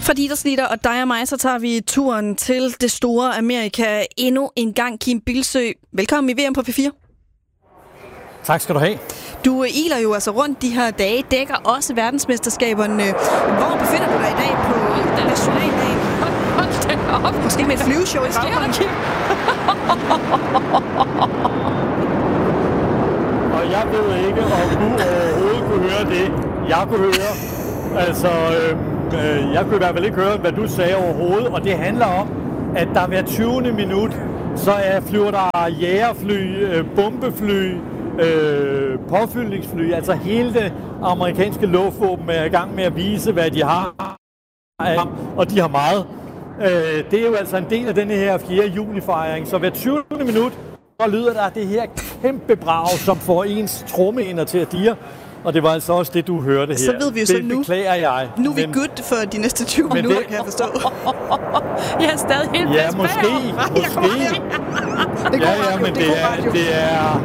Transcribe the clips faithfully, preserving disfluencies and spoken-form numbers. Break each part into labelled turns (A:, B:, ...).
A: Fra dit og slitter og dig og mig, så tager vi turen til det store Amerika endnu en gang. Kim Bilsø, velkommen i V M på P fire.
B: Tak skal du have.
A: Du iler jo altså rundt de her dage, dækker også verdensmesterskaberne. Hvor befinder du dig i dag på nationaldagen?
C: Hold da op.
A: Måske med et flyveshow i baggrunden.
B: Og jeg ved ikke, om du overhovedet kunne høre det, jeg kunne høre. Altså, øh, jeg kunne i hvert fald ikke høre, hvad du sagde overhovedet. Og det handler om, at der hver tyvende minut, så er, flyver der jægerfly, øh, bombefly, øh, påfyldningsfly. Altså hele det amerikanske luftvåben er i gang med at vise, hvad de har. Og de har meget. Øh, det er jo altså en del af denne her fjerde juli-fejring. Så hver tyvende minut, så lyder der det her kæmpe brag, som får ens trommehinder til at dirre. Og det var altså også det, du hørte her.
A: Så ved vi jo så nu.
B: Det beklager jeg.
A: Nu er vi men, good for de næste tyve minutter, det, kan jeg forstå.
C: Jeg er stadig helt
B: ja, måske. Måske.
A: Det
B: ja, ja, men det er, det er...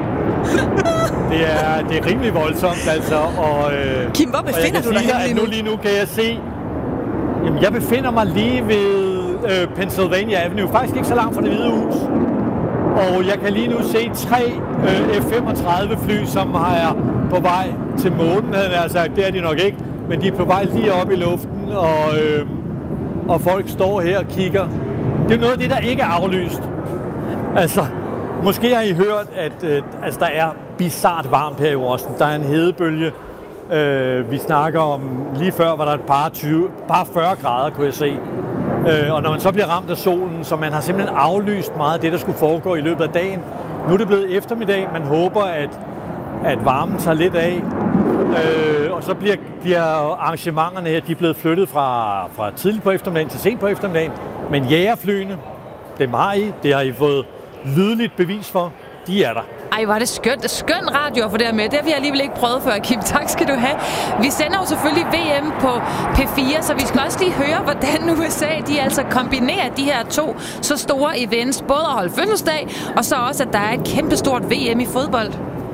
B: Det er, det er rimelig voldsomt, altså. Og, øh,
A: Kim, hvor befinder du dig henne lige nu?
B: Lige nu kan jeg se... Jamen, jeg befinder mig lige ved øh, Pennsylvania Avenue. Faktisk ikke så langt fra Det Hvide Hus. Og jeg kan lige nu se tre øh, F femogtredive fly, som er på vej til månen, havde jeg sagt. Det er de nok ikke, men de er på vej lige op i luften, og, øh, og folk står her og kigger. Det er noget af det, der ikke er aflyst. Altså, måske har I hørt, at øh, altså, der er bizart varmt her i Washington. Der er en hedebølge. Øh, vi snakker om, lige før var der et par, tyve, par fyrre grader, kunne jeg se. Øh, og når man så bliver ramt af solen, så man har simpelthen aflyst meget af det, der skulle foregå i løbet af dagen. Nu er det blevet eftermiddag. Man håber, at, at varmen tager lidt af. Øh, og så bliver, bliver arrangementerne her, de er blevet flyttet fra, fra tidligt på eftermiddagen til sent på eftermiddagen. Men jægerflyene, dem har I. Det har I fået lydligt bevis for. De er der.
C: Ej, var det skønt. Skøn radio at få der med. Det har vi alligevel ikke prøvet før, Kim. Tak skal du have. Vi sender jo selvfølgelig V M på P fire, så vi skal også lige høre, hvordan U S A de altså kombinerer de her to så store events. Både at holde fødselsdag, og så også, at der er et kæmpestort V M i fodbold.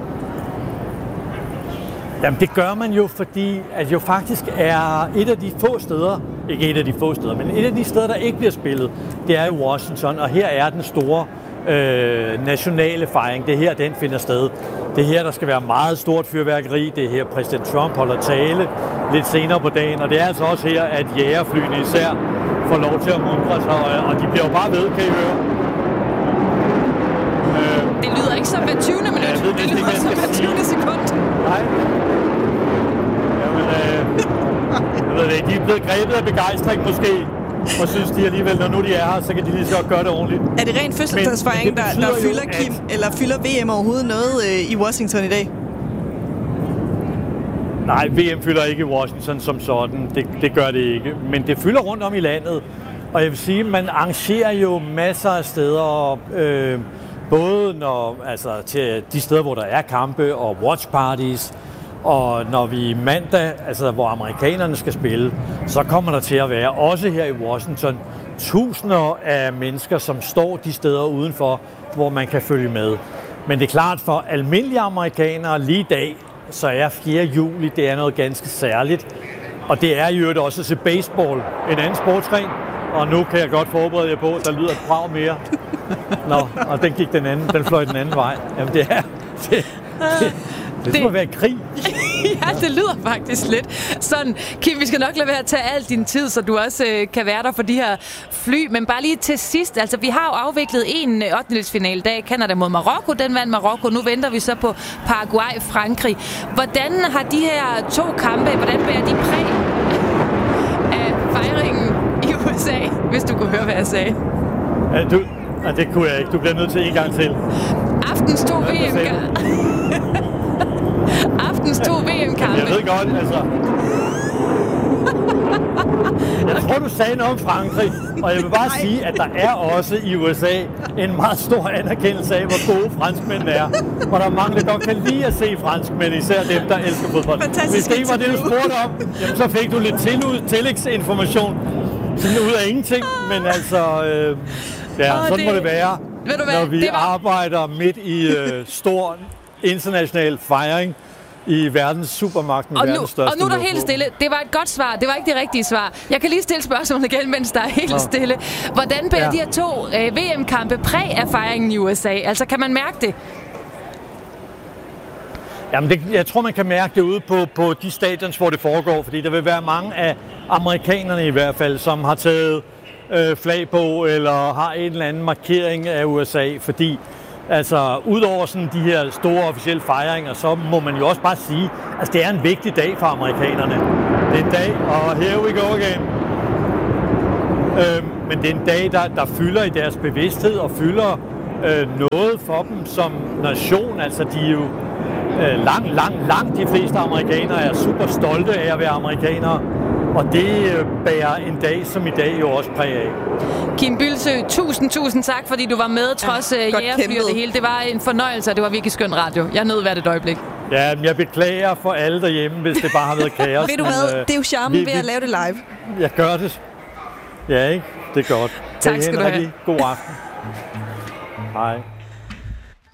B: Jamen, det gør man jo, fordi at jo faktisk er et af de få steder, ikke et af de få steder, men et af de steder, der ikke bliver spillet, det er i Washington, og her er den store Øh, nationale fejring. Det er her, den finder sted. Det er her, der skal være meget stort fyrværkeri. Det er her, præsident Trump holder tale lidt senere på dagen. Og det er altså også her, at jægerflyene især får lov til at mundre sig. Og de bliver jo bare ved, kan I høre.
C: Øh, det lyder ikke som hver tyvende minut. Ja, det, det lyder som hver tyvende sekund.
B: Nej. Jamen, øh, jeg ved det ikke. De er blevet grebet af begejstring måske. Og synes de alligevel, når nu de er her, så kan de lige så godt gøre det ordentligt.
A: Er det rent fødselsdagsfejring, der, der fylder jo, Kim, at... eller fylder V M overhovedet noget øh, i Washington i dag?
B: Nej, V M fylder ikke i Washington som sådan. Det, det gør det ikke. Men det fylder rundt om i landet. Og jeg vil sige, man arrangerer jo masser af steder, øh, både når, altså, til de steder, hvor der er kampe og watch parties. Og når vi mandag, altså hvor amerikanerne skal spille, så kommer der til at være, også her i Washington, tusinder af mennesker, som står de steder udenfor, hvor man kan følge med. Men det er klart, for almindelige amerikanere lige i dag, så er fjerde juli, det er noget ganske særligt. Og det er jo også til baseball, en anden sportsgren. Og nu kan jeg godt forberede jer på, at der lyder et brag mere. Nå, og den gik den anden, den fløj den anden vej. Jamen det er... Det, det, Det, det må være krig.
C: Ja, det lyder faktisk lidt sådan. Kim, vi skal nok lade være at tage al din tid, så du også øh, kan være der for de her fly. Men bare lige til sidst, altså vi har jo afviklet en ottendedelsfinale i dag. Canada mod Marokko, den vandt Marokko. Nu venter vi så på Paraguay, Frankrig. Hvordan har de her to kampe, hvordan bærer de præg af fejringen i U S A, hvis du kunne høre, hvad jeg sagde?
B: Ja, du, ja, det kunne jeg ikke. Du bliver nødt til en gang til.
C: Aftens to V M-kampe. Aftens to V M-kampe.
B: Jeg ved godt, altså... Jeg tror, du sagde noget om Frankrig, og jeg vil bare Nej. sige, at der er også i U S A en meget stor anerkendelse af, hvor gode franskmænd er. Og der er mange, der godt kan lide at se franskmænd, især dem, der elsker fodbold. Hvis det ikke var det, du spurgte om, jamen, så fik du lidt tillægsinformation. Sådan ud af ingenting, men altså... Øh, ja, oh, sådan det... må det være,
C: Ved du hvad?
B: når vi
C: det var...
B: arbejder midt i øh, stor international fejring. i verdens supermagten,
C: og
B: verdens
C: nu,
B: største
C: Og nu er der
B: luftrum.
C: helt stille. Det var et godt svar. Det var ikke det rigtige svar. Jeg kan lige stille spørgsmålet igen, mens der er helt Nå. stille. Hvordan bærer ja. de her to øh, V M-kampe præg af fejringen i U S A? Altså, kan man mærke det?
B: Jamen, det, jeg tror, man kan mærke det ude på, på de stadions, hvor det foregår, fordi der vil være mange af amerikanerne i hvert fald, som har taget øh, flag på, eller har en eller anden markering af U S A, fordi altså, udover sådan de her store officielle fejringer, så må man jo også bare sige, at det er en vigtig dag for amerikanerne. Det er en dag, og here we go again. Øh, men det er en dag, der, der fylder i deres bevidsthed og fylder øh, noget for dem som nation. Altså, de er jo øh, langt, langt, langt de fleste amerikanere er super stolte af at være amerikanere. Og det øh, bærer en dag som i dag jo også præg af.
C: Kim Bildsøe, tusind, tusind tak, fordi du var med, trods ja, jægerfly og det hele. Det var en fornøjelse, og det var virkelig skøn radio. Jeg nød hvert et øjeblik.
B: Ja, men jeg beklager for alle derhjemme, hvis det bare har været kaos.
A: Ved du hvad? Men, øh, det er jo charmen ved at lave det live.
B: Jeg gør det. Ja, ikke? Det er godt.
C: Tak skal du have.
B: God aften. Hej.